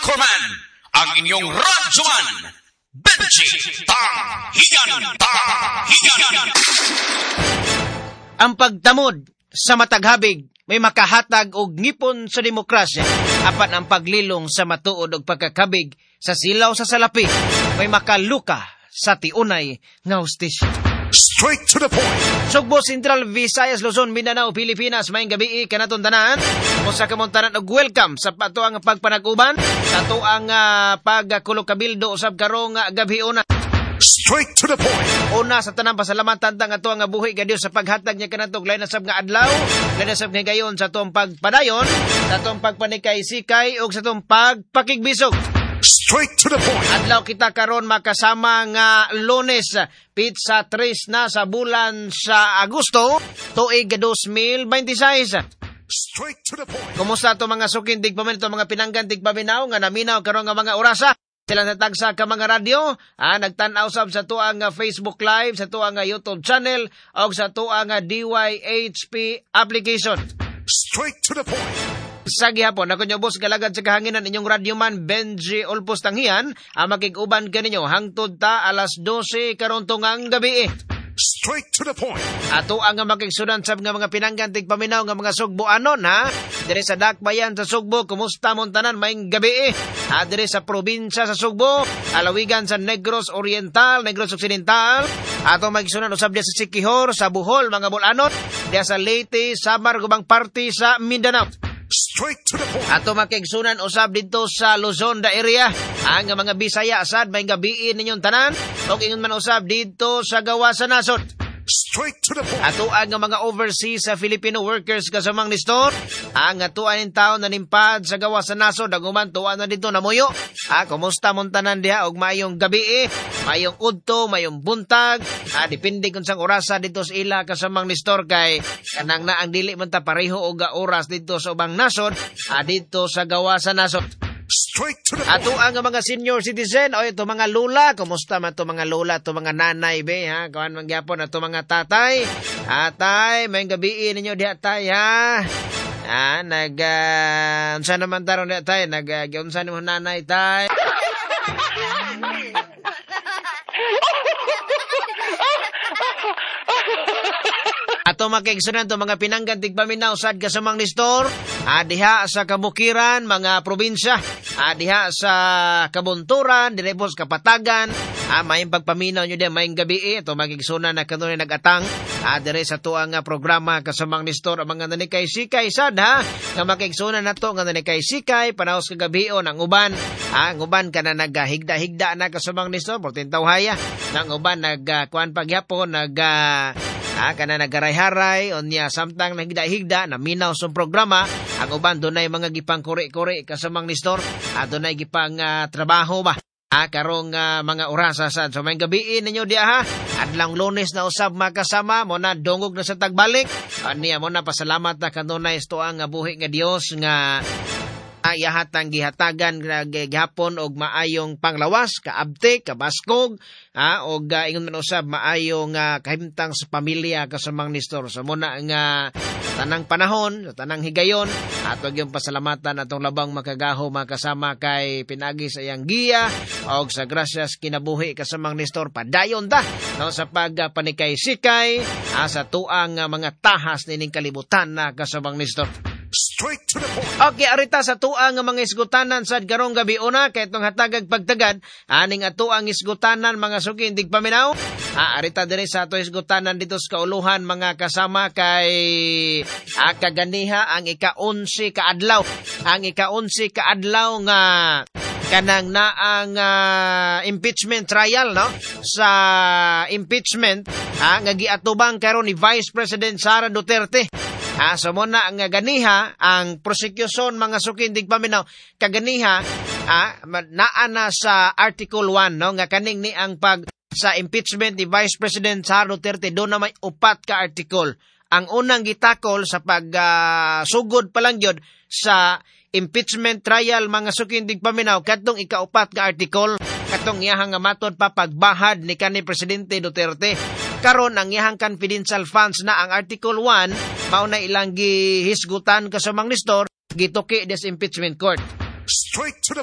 Anchorman, ang inyong radyoman, Benji Tahigan. Ang pagtamod sa mataghabig may makahatag og ngipon sa demokrasya, apan ang paglilong sa matuod og pagkakabig sa silaw sa salapi may makaluka sa tiunay nga hustisya. Straight to the point. Sugbo, Central, Visayas, Luzon, Mindanao, Pilipinas, maayong gabi kanaton tanan. Musa ka mong tanan og welcome sa pato ang pagpanag-uban sa to ang pagkulo kabildo usab karong gabi una. Straight to the point. Una sa tanang pasalamatan tang ato nga buhi ka Dios sa paghatag niya kanatog lain na sab nga adlaw, lain na sab nga gayon sa tong pagpadayon, sa tong pagpanikay-sikay ug sa tong pagpakigbisog. Straight to the point. Adlaw kita karon makasama nga Lunes, pizza 3 na sa bulan sa Agosto, tuig 2026. Straight to the point. Kumusta to mga sukin tigpaminaw, to mga pinanggan tigpaminaw nga naminaw karon nga mga orasa? Sila natagsa ka mga radyo, nagtanaw sab sa tuang Facebook Live, sa tuang YouTube channel, o sa tuang DYHP application. Straight to the point. Sa gihapon, ako nyo boss galagad sa kahanginan inyong radyoman Benji Olpos Tanghian, makig-uban ka ninyo hangtod ta alas 12 karon tungang gabi. Straight to the point. Ato ang makigsunan sa mga pinanggan tigpaminaw nga mga Sugbo anon ha. Dire sa Dakbayan sa Sugbo, kumusta mon tanan maayong gabi. Dire sa probinsya sa Sugbo, alawigan sa Negros Oriental, Negros Occidental. Ato magsunan usab dia sa Siquijor, sa Bohol, mga Bulanon, dia sa Leyte, Samar, gubang party sa Mindanao. Straight to the point. Ato makigsunan usab dito sa Luzon da area. Ang mga Bisaya sad may gabiin ninyong tanan. Og ingon man usab dito sa gawa sa nasod. Straight to the point. Ato ang mga overseas sa Filipino workers kasamang Nestor. Ang atuan ng taon na nimpad sa gawa sa nasod. Daguman tuan na dito namuyo. Kumusta mon tanan diha og mayong gabi, mayong udto, mayong buntag. Depende kung sang orasa dito sa ila kasamang Nestor kay kanang na ang dili man ta pareho og oras dito sa ubang nasod, dito sa gawa sa nasod. Straight to the point. Ato ang mga senior citizen, o ito mga lula, kumusta man ito mga lula, ito mga nanay, be, ha? Kawan man gyapon, ito mga tatay. Tatay, may gabiin ninyo diha tay, ha? Unsa naman tarong diha tay, unsa naman nanay tay. Ato makigsunan to mga pinanggan tigpaminaw sad kasamang Nestor, diha sa kabukiran mga probinsya, diha sa kabunturan, dire po sa kapatagan, mayong pagpaminaw nyo diha mayong gabi. Ito makigsunan na kanunay nagatang, dire sa tuang programa kasamang Nestor, ang mga nanikay-sikay sad ha, nga makigsunan na to nga nanikay-sikay, panahos kagabion ang uban, ang uban ka na naghigda-higda na kasamang Nestor, portintaw haya, ang uban nagkuhan pagyapon, kana nagaray-haray o niya samtang naghigda-higda na minaw sa programa. Ang uban dunay mga gipang kuri-kuri kasamang Nestor, dunay gipang trabaho ba karong mga orasa sad. So may gabiin ninyo diha ha, adlang Lunes na usab makasama mo na dungog na sa tagbalik. Niya mo na pasalamat na kanunay sto ang buhi nga Dios nga yahatang gihatagan gihapon og maayong panglawas, kaabtik, kabaskog, og ingon man usab maayong kahimtang sa pamilya kasamang Nestor. So muna nga tanang panahon, sa tanang higayon, atog yung pasalamatan atong labang makagaho makasama kay pinagi sa iyang giya og sa grasyas kinabuhi kasamang Nestor padayon ta no sa pagpanikay-sikay sa tuang mga tahas nining kalibutan na kasamang Nestor. Straight to the point. Okay, arita sa tuang mga isgutanan sad karong gabi una kay itong hatagag pagtagad aning atuang isgutanan mga suki indig paminaw. Arita dire sa ato isgutanan dito sa kauluhan mga kasama kay kaganiha ang ika-11 kaadlaw. Ang ika-11 kaadlaw nga kanang naang impeachment trial no sa impeachment nga giatubang karon ni Vice President Sara Duterte. So muna ang ganiha, ang prosecution mga sukin digpaminaw, kaganiha, naa na sa Article 1, no? Nga kaning ni ang pag sa impeachment ni Vice President Sara Duterte, doon na may 4 ka article. Ang unang gitakol sa pagsugod pa lang yun sa impeachment trial mga sukin digpaminaw, katong ika-4 ka article, katong iyahang matod pa pagbahad ni kanhi Presidente Duterte. Karon ang iyahang confidential funds na ang Article 1 mao na ilang gihisgutan kasamang Nestor gituki des impeachment court. Straight to the